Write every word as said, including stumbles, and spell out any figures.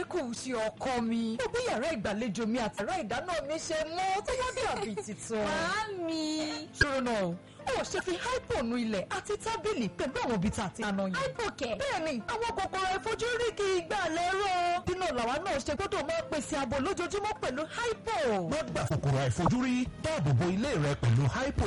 kò ṣe ọkọ mi. Mo bí yàrá ìgbàlejò mi àti yàrá ìdáná mi ṣe mọ́ tó yá bí àbí titun. Màámi. Ṣòro náà o, ó ṣe fi hypo nu ilẹ̀ àti tábìlì pẹ̀lú àwọn ibi tá a ti àná yẹn. Hypo kẹ̀. Bẹ́ẹ̀ni, àwọn kòkòrò àìfojúrí kì í gbà lẹ́rọ̀. Bínú làwa náà ṣe gbọ́dọ̀ máa pèsè ààbò lójoojúmọ́ pẹ̀lú hypo. Má gbà kòkòrò àìfojúrí, dáàbò bo ilé rẹ pẹ̀lú hypo.